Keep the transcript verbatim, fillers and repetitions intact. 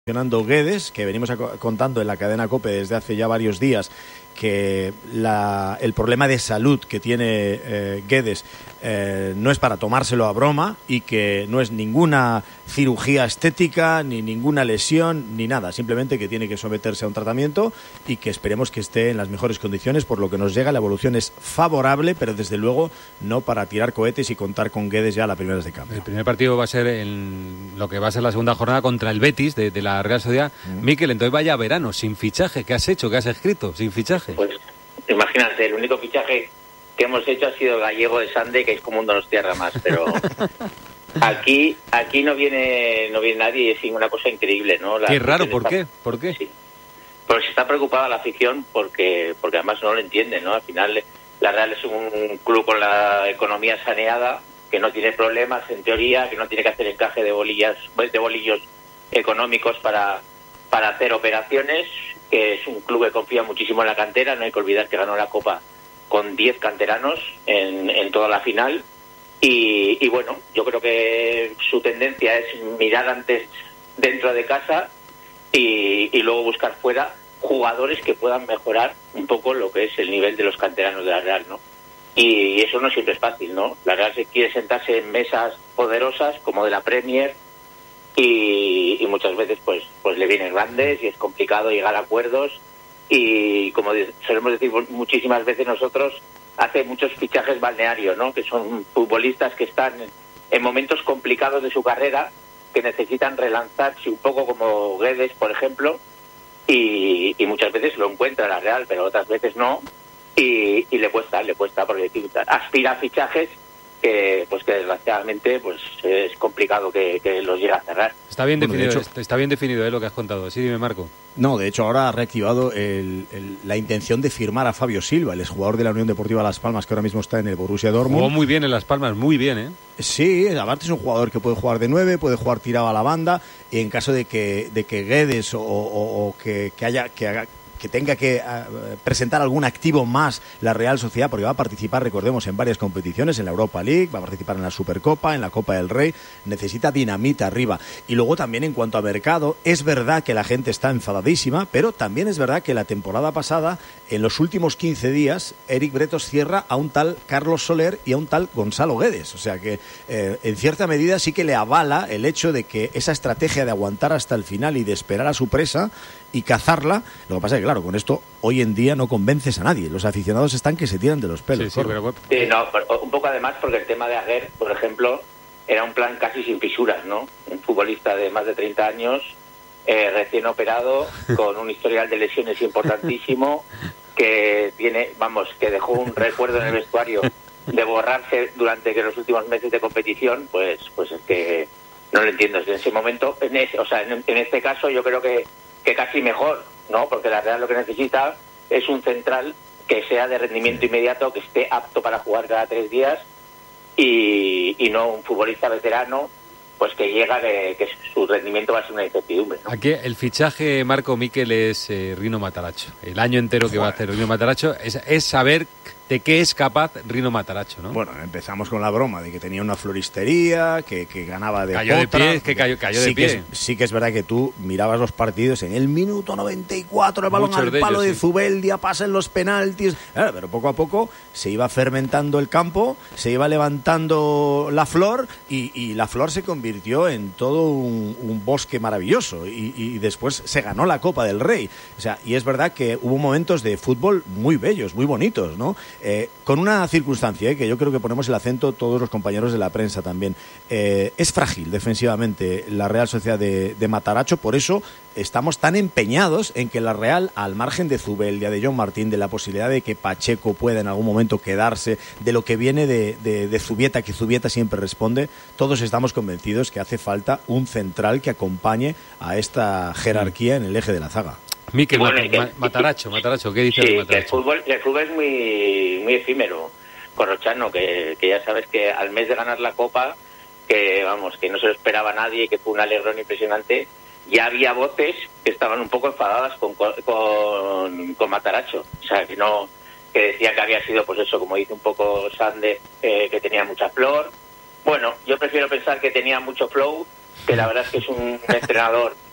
Fernando Guedes, que venimos a, contando en la cadena COPE desde hace ya varios días que la, el problema de salud que tiene eh, Guedes eh, no es para tomárselo a broma y que no es ninguna cirugía estética, ni ninguna lesión, ni nada. Simplemente que tiene que someterse a un tratamiento y que esperemos que esté en las mejores condiciones. Por lo que nos llega, la evolución es favorable, pero desde luego no para tirar cohetes y contar con Guedes ya a las primeras de cambio. El primer partido va a ser en lo que va a ser la segunda jornada contra el Betis de, de la Real Sociedad. Mm. Mikel, entonces vaya verano, sin fichaje. ¿Qué has hecho? ¿Qué has escrito? Sin fichaje. Pues imagínate, el único fichaje que hemos hecho ha sido el gallego de Sande, que es como un Donostiarra más, pero aquí aquí no viene no viene nadie y es una cosa increíble, ¿no? La Qué raro, ¿por está, qué? ¿Por qué? Sí. Pues está preocupada la afición porque porque además no lo entiende, ¿no? Al final la Real es un club con la economía saneada, que no tiene problemas en teoría, que no tiene que hacer encaje de bolillas de bolillos económicos para para hacer operaciones, que es un club que confía muchísimo en la cantera. No hay que olvidar que ganó la Copa con diez canteranos en, en toda la final. Y, y bueno, yo creo que su tendencia es mirar antes dentro de casa y, y luego buscar fuera jugadores que puedan mejorar un poco lo que es el nivel de los canteranos de la Real, ¿no? Y eso no siempre es fácil, ¿no? La Real se quiere sentarse en mesas poderosas como de la Premier, Y, y muchas veces pues pues le vienen grandes y es complicado llegar a acuerdos y como de, solemos decir muchísimas veces nosotros, hace muchos fichajes balnearios, ¿no? Que son futbolistas que están en, en momentos complicados de su carrera, que necesitan relanzarse un poco, como Guedes, por ejemplo, y, y muchas veces lo encuentra la Real, pero otras veces no, y, y le cuesta, le cuesta porque aspira a fichajes que pues que desgraciadamente pues es complicado que, que los llegue a cerrar. Está bien bueno, definido, de hecho, está bien definido ¿eh? Lo que has contado. Sí, dime, Marco. No, de hecho ahora ha reactivado el, el, la intención de firmar a Fabio Silva, el exjugador de la Unión Deportiva Las Palmas, que ahora mismo está en el Borussia Dortmund. Jugó muy bien en Las Palmas, muy bien, ¿eh? Sí, aparte es un jugador que puede jugar de nueve, puede jugar tirado a la banda, y en caso de que de que Guedes o, o, o que, que haya que haga que tenga que uh, presentar algún activo más la Real Sociedad, porque va a participar, recordemos, en varias competiciones, en la Europa League, va a participar en la Supercopa, en la Copa del Rey, necesita dinamita arriba. Y luego también en cuanto a mercado, es verdad que la gente está enfadadísima, pero también es verdad que la temporada pasada, en los últimos quince días, Eric Bretos cierra a un tal Carlos Soler y a un tal Gonzalo Guedes. O sea que, eh, en cierta medida, sí que le avala el hecho de que esa estrategia de aguantar hasta el final y de esperar a su presa y cazarla. Lo que pasa es que, claro, con esto hoy en día no convences a nadie. Los aficionados están que se tiran de los pelos. Sí, sí, pero... sí, no, pero un poco además porque el tema de Aguer, por ejemplo, era un plan casi sin fisuras, ¿no? Un futbolista de más de treinta años, eh, recién operado, con un historial de lesiones importantísimo, que tiene, vamos, que dejó un recuerdo en el vestuario de borrarse durante que los últimos meses de competición, pues pues es que no lo entiendo. En ese momento, en ese, o sea, en, en este caso yo creo que que casi mejor, ¿no? Porque la Real lo que necesita es un central que sea de rendimiento inmediato, que esté apto para jugar cada tres días y, y no un futbolista veterano pues que llega que, que su rendimiento va a ser una incertidumbre, ¿no? Aquí el fichaje, Marco, Mikel, es eh, Rino Matarazzo. El año entero que va a hacer Rino Matarazzo es, es saber de qué es capaz Rino Matarazzo, ¿no? Bueno, empezamos con la broma de que tenía una floristería, que, que ganaba de cayó potra, de pie, que cayó, cayó sí de pie. Que es, sí que es verdad que tú mirabas los partidos en el minuto noventa y cuatro, el balón Muchos al de palo ellos, de sí. Zubeldia, pasa en los penaltis, claro, pero poco a poco se iba fermentando el campo, se iba levantando la flor y, y la flor se convirtió en todo un, un bosque maravilloso y, y después se ganó la Copa del Rey. O sea, y es verdad que hubo momentos de fútbol muy bellos, muy bonitos, ¿no? Eh, con una circunstancia, ¿eh? Que yo creo que ponemos el acento todos los compañeros de la prensa también. Eh, es frágil defensivamente la Real Sociedad de, de Matarazzo, por eso estamos tan empeñados en que la Real, al margen de Zubeldia, de John Martín, de la posibilidad de que Pacheco pueda en algún momento quedarse, de lo que viene de, de, de Zubieta, que Zubieta siempre responde, todos estamos convencidos que hace falta un central que acompañe a esta jerarquía en el eje de la zaga. Mikel, bueno, ma- que, ma- Matarazzo, Matarazzo, ¿qué dices sí, de que el Matarazzo? fútbol, el fútbol es muy muy efímero, Corrochano, que, que ya sabes que al mes de ganar la Copa, que vamos, que no se lo esperaba nadie, que fue un alegrón impresionante, ya había voces que estaban un poco enfadadas con con, con Matarazzo, o sea, que no, que decía que había sido, pues eso, como dice un poco Sande, eh, que tenía mucha flor. Bueno, yo prefiero pensar que tenía mucho flow, que la verdad es que es un entrenador